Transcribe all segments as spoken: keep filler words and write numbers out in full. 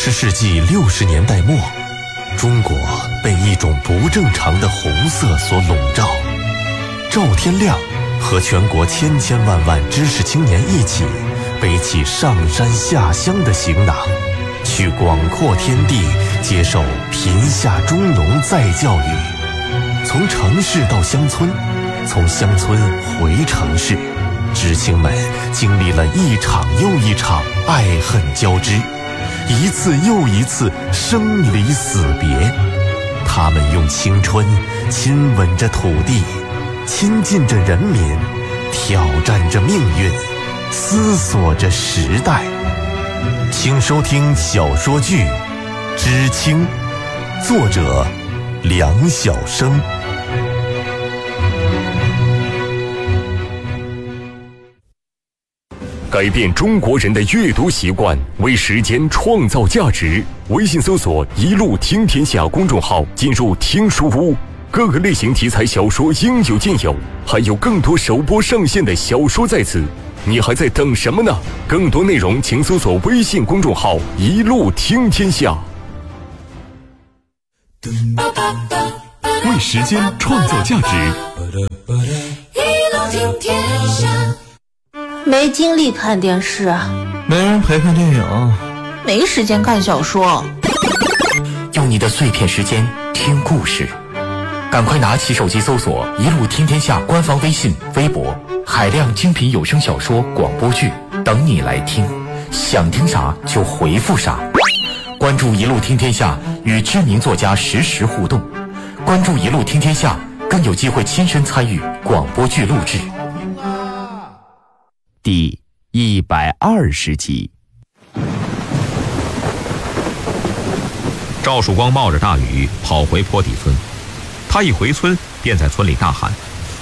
十世纪六十年代末，中国被一种不正常的红色所笼罩。赵天亮和全国千千万万知识青年一起，背起上山下乡的行囊，去广阔天地接受贫下中农再教育。从城市到乡村，从乡村回城市，知青们经历了一场又一场爱恨交织，一次又一次生离死别。他们用青春亲吻着土地，亲近着人民，挑战着命运，思索着时代。请收听小说剧《知青》，作者梁晓声。 改变中国人的阅读习惯，为时间创造价值。微信搜索“一路听天下”公众号，进入听书屋，各个类型题材小说应有尽有，还有更多首播上线的小说在此。你还在等什么呢？更多内容请搜索微信公众号“一路听天下”。为时间创造价值， 一路听天下。 没精力看电视， 没人陪看电影， 没时间看小说。 用你的碎片时间听故事，赶快拿起手机搜索“一路听天下”官方微信、微博，海量精品有声小说、广播剧等你来听，想听啥就回复啥。关注“一路听天下”，与知名作家实时互动。关注“一路听天下”，更有机会亲身参与广播剧录制。 第一百二十集。赵曙光冒着大雨跑回坡底村，他一回村便在村里大喊：“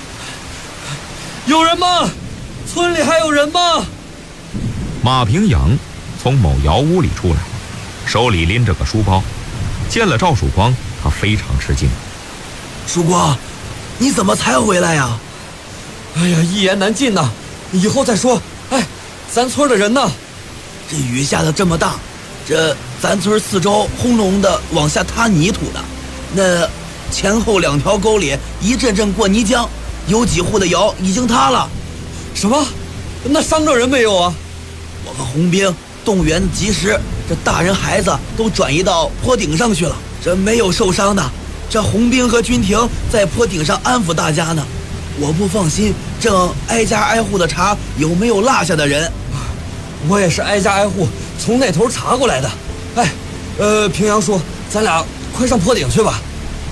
有人吗？村里还有人吗？” 马平阳从某窑屋里出来，手里拎着个书包，见了赵曙光，他非常吃惊。 曙光，你怎么才回来呀？哎呀，一言难尽呐，以后再说。哎，咱村的人呢？这雨下得这么大，这咱村四周轰隆的往下塌泥土的，那前后两条沟里一阵阵过泥浆，有几户的窑已经塌了。什么？那伤着人没有啊？我和红兵动员及时，这大人孩子都转移到坡顶上去了，这没有受伤的。这红兵和军庭在坡顶上安抚大家呢。我不放心，正挨家挨户的查有没有落下的人。我也是挨家挨户从那头查过来的。哎，呃，平阳叔，咱俩快上坡顶去吧。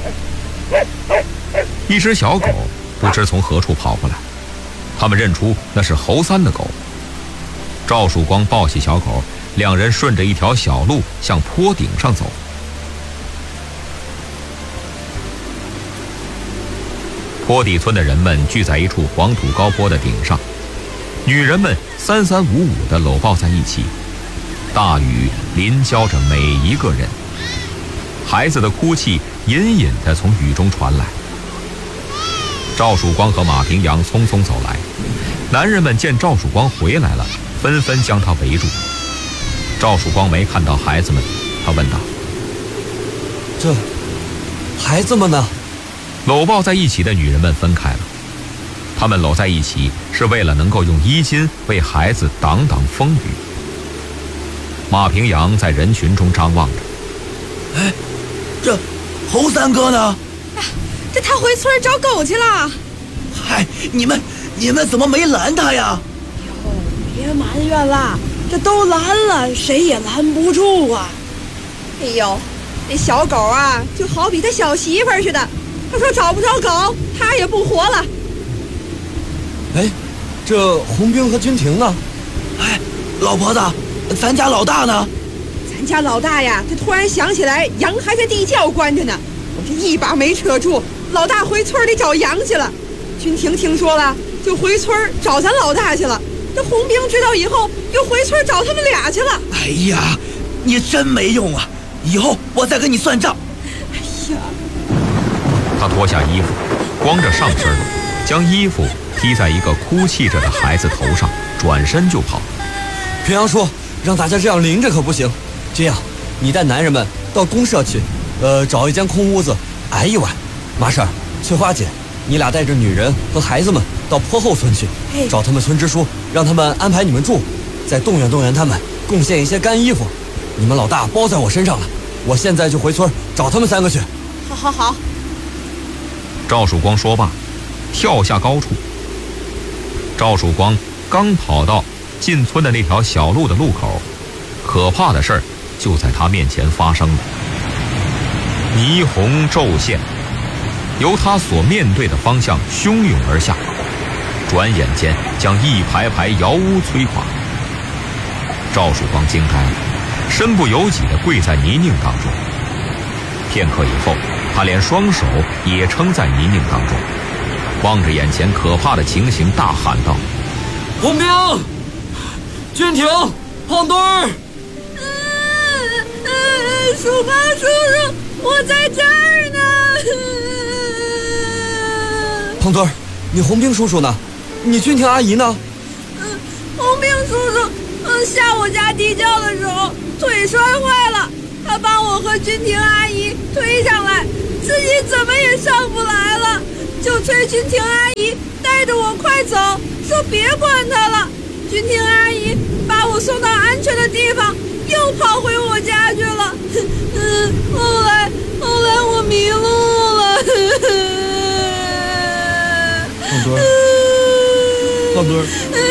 一只小狗不知从何处跑过来，他们认出那是侯三的狗。赵曙光抱起小狗，两人顺着一条小路向坡顶上走。坡底村的人们聚在一处黄土高坡的顶上，女人们三三五五地搂抱在一起，大雨淋浇着每一个人，孩子的哭泣隐隐地从雨中传来。赵曙光和马平阳匆匆走来，男人们见赵曙光回来了，纷纷将他围住。赵曙光没看到孩子们，他问道：“ 这孩子们呢？” 搂抱在一起的女人们分开了，她们搂在一起是为了能够用衣襟为孩子挡挡风雨。马平阳在人群中张望着， 哎，这侯三哥呢？ 啊，这他回村找狗去了。 嗨，你们你们怎么没拦他呀？ 哟，别埋怨了，这都拦了，谁也拦不住啊。哎呦，那小狗啊，就好比他小媳妇儿似的。他说找不着狗，他也不活了。 哎，这红兵和军庭呢？哎，老婆子，咱家老大呢？ 咱家老大呀，他突然想起来羊还在地窖关着呢，我这一把没扯住，老大回村里找羊去了。军庭听说了，就回村找咱老大去了。这红兵知道以后，又回村找他们俩去了。 哎呀，你真没用啊！以后我再跟你算账。 哎呀！ 他脱下衣服，光着上身，将衣服披在一个哭泣着的孩子头上，转身就跑。 平阳叔，让大家这样淋着可不行。这样， 你带男人们到公社去，呃，找一间空屋子挨一晚。麻婶儿、翠花姐，你俩带着女人和孩子们到坡后村去，找他们村支书，让他们安排你们住，再动员动员他们，贡献一些干衣服。你们老大包在我身上了，我现在就回村找他们三个去。 好好好。 赵曙光说罢，跳下高处。赵曙光刚跑到进村的那条小路的路口，可怕的事儿就在他面前发生了。霓虹骤现，由他所面对的方向汹涌而下，转眼间将一排排窑屋摧垮。赵曙光惊呆了，身不由己地跪在泥泞当中。片刻以后，他连双手也撑在泥泞当中，望着眼前可怕的情形，大喊道：“ 红兵，军庭，胖墩儿！” 曙光叔叔，我在这儿呢。 胖墩儿，你红兵叔叔呢？你军庭阿姨呢？ 嗯，红兵叔叔，嗯，下我家地窖的时候腿摔坏了，他把我和军庭阿姨推上来，自己怎么也上不来了，就催军庭阿姨带着我快走，说别管他了。军庭阿姨把我送到安全的地方，又跑回我家去了。嗯，后来后来我迷路了。 胖墩儿，胖墩儿。